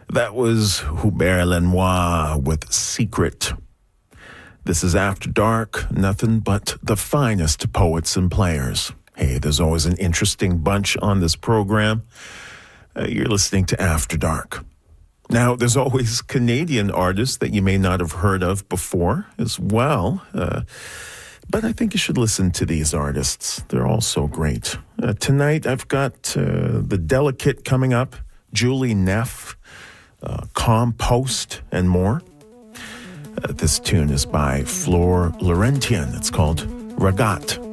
That was Hubert Lenoir with Secret. This is After Dark, nothing but the finest poets and players. Hey, there's always an interesting bunch on this program. You're listening to After Dark. Now, there's always Canadian artists that you may not have heard of before as well. But I think you should listen to these artists. They're all so great. Tonight, I've got The Delicate coming up, Julie Neff, Compost, and more. This tune is by Flore Laurentian. It's called Ragat.